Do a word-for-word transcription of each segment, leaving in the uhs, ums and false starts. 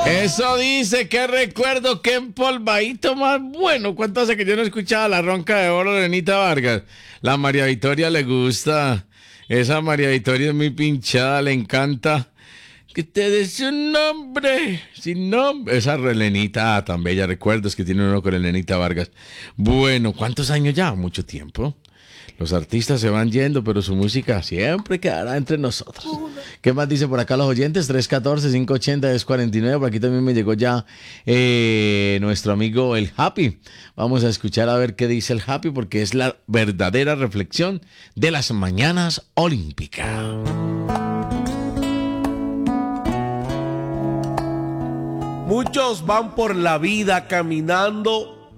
Eso dice, qué recuerdo, qué empolvadito más bueno. ¿Cuánto hace que yo no escuchaba la ronca de oro de Lenita Vargas? La María Victoria le gusta. Esa María Victoria es muy pinchada, le encanta. Que te des un nombre, sin nombre. Esa Lenita ah, tan bella, recuerdos que tiene uno con Lenita Vargas. Bueno, ¿cuántos años ya? Mucho tiempo. Los artistas se van yendo, pero su música siempre quedará entre nosotros. ¿Qué más dice por acá los oyentes? tres uno cuatro, cinco ocho cero, diez cuarenta y nueve. Por aquí también me llegó ya eh, nuestro amigo el Happy. Vamos a escuchar a ver qué dice el Happy, porque es la verdadera reflexión de las mañanas olímpicas. Muchos van por la vida caminando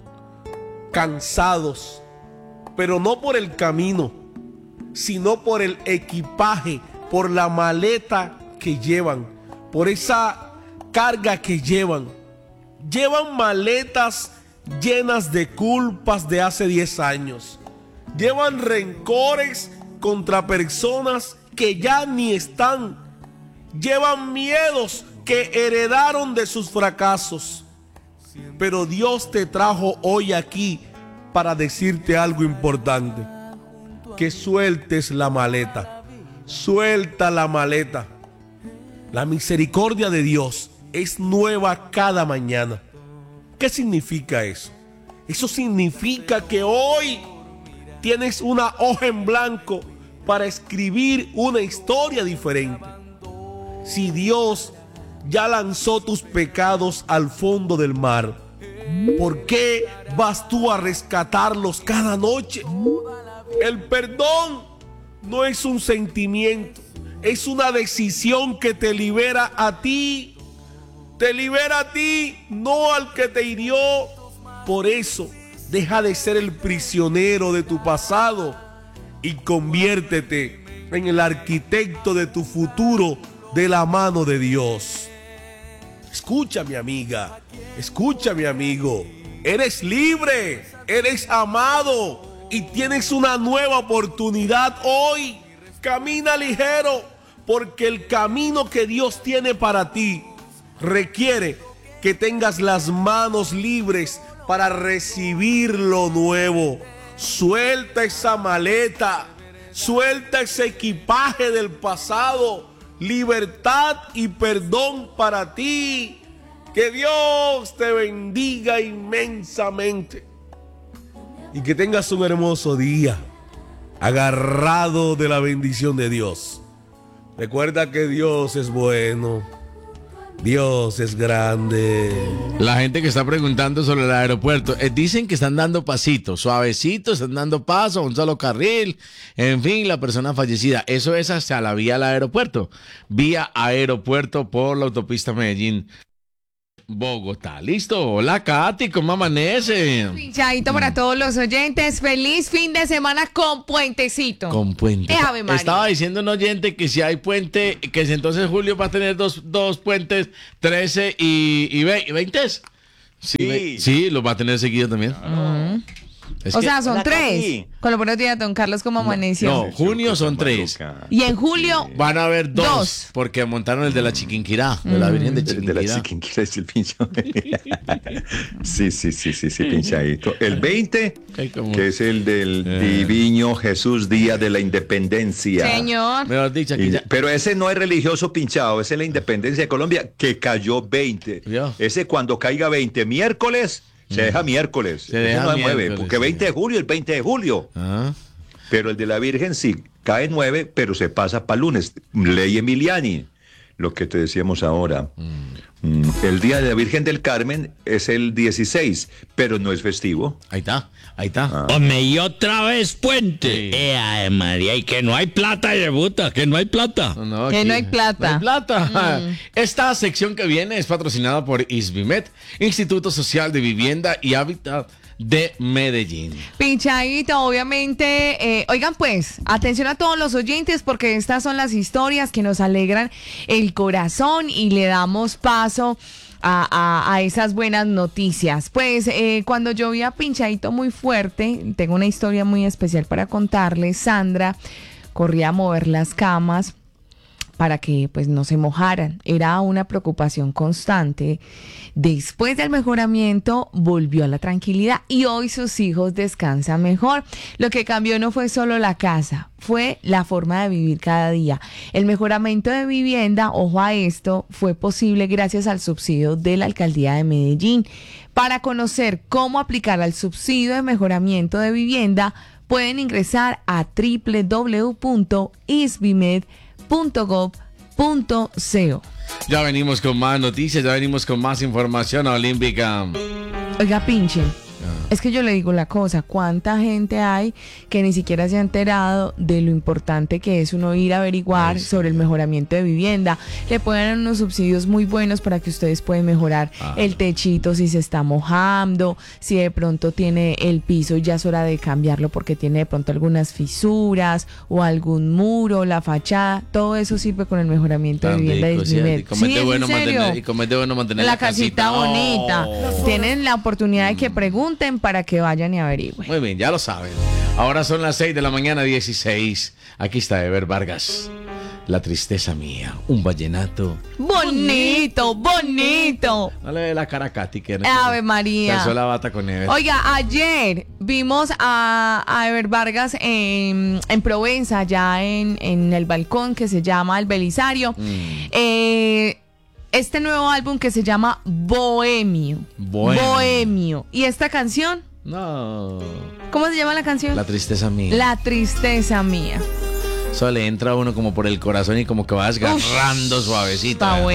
cansados, pero no por el camino, sino por el equipaje, por la maleta que llevan, por esa carga que llevan. Llevan maletas llenas de culpas de hace diez años. Llevan rencores contra personas que ya ni están. Llevan miedos que heredaron de sus fracasos. Pero Dios te trajo hoy aquí para decirte algo importante: que sueltes la maleta. Suelta la maleta. La misericordia de Dios es nueva cada mañana. ¿Qué significa eso? Eso significa que hoy tienes una hoja en blanco para escribir una historia diferente. Si Dios ya lanzó tus pecados al fondo del mar, ¿por qué vas tú a rescatarlos cada noche? El perdón no es un sentimiento, es una decisión que te libera a ti. Te libera a ti, no al que te hirió. Por eso, deja de ser el prisionero de tu pasado y conviértete en el arquitecto de tu futuro de la mano de Dios. Escucha, mi amiga, escucha, mi amigo. Eres libre, eres amado y tienes una nueva oportunidad hoy. Camina ligero, porque el camino que Dios tiene para ti requiere que tengas las manos libres para recibir lo nuevo. Suelta esa maleta, suelta ese equipaje del pasado. Libertad y perdón para ti. Que Dios te bendiga inmensamente y que tengas un hermoso día agarrado de la bendición de Dios. Recuerda que Dios es bueno, Dios es grande. La gente que está preguntando sobre el aeropuerto, eh, dicen que están dando pasitos, suavecitos, están dando paso, un solo carril, en fin, la persona fallecida. Eso es hacia la vía al aeropuerto, vía aeropuerto por la autopista Medellín Bogotá. Listo. Hola, Katy, ¿cómo amanece? Pinchadito para todos los oyentes. Feliz fin de semana con puentecito. Con puente. Eh, Ave María. Estaba diciendo un oyente que si hay puente, que si entonces Julio va a tener dos, dos puentes, trece y, y veinte. Sí, Sí. sí, los va a tener seguido también. Mm. Es O que- sea, son Hola, tres. Katy. Con los buenos días, don Carlos, ¿cómo amaneció? no, junio son tres. Y en julio, Van a haber dos, Dos. porque montaron el de la Chiquinquirá, de la Virgen de El de la Chiquinquirá. Chiquinquirá es el pincho. Sí, sí, sí, sí, sí, pinchadito. El veinte, Ay, cómo- que es el del Eh. Divino Jesús, Día de la Independencia. señor. Mejor dicho, aquí Y- ya- pero ese no es religioso pinchado, ese es la independencia de Colombia, que cayó veinte. ¿Vio? Ese cuando caiga veinte miércoles, se deja miércoles. Se Ese deja no se mueve, miércoles, porque sí. veinte de julio, el veinte de julio. Ah. Pero el de la Virgen sí, cae nueve, pero se pasa para lunes. Ley Emiliani, lo que te decíamos ahora. Mm, El día de la Virgen del Carmen es el dieciséis, pero no es festivo. Ahí está, ahí está. Hombre, y otra vez puente. Sí. Eh, ay, María, y que no hay plata, debuta, que no hay plata. No, no, Que aquí no hay plata. No hay plata. Esta sección que viene es patrocinada por ISBIMED, Instituto Social de Vivienda y Hábitat de Medellín. Pinchadito, obviamente. eh, oigan, pues, atención a todos los oyentes, porque estas son las historias que nos alegran el corazón y le damos paso a, a- a esas buenas noticias. Pues, eh, cuando llovía Pinchadito muy fuerte, tengo una historia muy especial para contarles. Sandra corría a mover las camas para que pues no se mojaran. Era una preocupación constante. Después del mejoramiento volvió a la tranquilidad y hoy sus hijos descansan mejor. Lo que cambió no fue solo la casa, fue la forma de vivir cada día. El mejoramiento de vivienda, ojo a esto, fue posible gracias al subsidio de la Alcaldía de Medellín. Para conocer cómo aplicar al subsidio de mejoramiento de vivienda, pueden ingresar a doble u doble u doble u punto isbimed punto gov punto co. Ya venimos con más noticias, ya venimos con más información olímpica. Oiga, pinche, es que yo le digo la cosa, ¿cuánta gente hay que ni siquiera se ha enterado de lo importante que es uno ir a averiguar Ay, sí. sobre el mejoramiento de vivienda? Le pueden dar unos subsidios muy buenos para que ustedes puedan mejorar Ah. el techito si se está mojando, si de pronto tiene el piso y ya es hora de cambiarlo porque tiene de pronto algunas fisuras o algún muro, la fachada, todo eso sirve con el mejoramiento de Tan vivienda de rico, ¿cierto? Isbimed. Y como es Sí, de ¿es bueno en serio? mantener, y como es de bueno mantener La la, casita bonita. Oh. Tienen la oportunidad de que pregunten para que vayan y averigüen. Muy bien, ya lo saben. Ahora son las seis de la mañana, dieciséis. Aquí está Ever Vargas. La tristeza mía, un vallenato. Bonito, bonito. No le ve la cara a Katy, que no. Ave María. Calzó la bata con Ever. Oiga, ayer vimos a, a Ever Vargas en, en Provenza, ya en, en el balcón que se llama El Belisario. Mm. Eh, este nuevo álbum que se llama Bohemio. Bohemio. Bohemio. ¿Y esta canción? No. ¿Cómo se llama la canción? La tristeza mía. La tristeza mía. Eso le entra a uno como por el corazón y como que va desgarrando suavecito. Está ¿eh?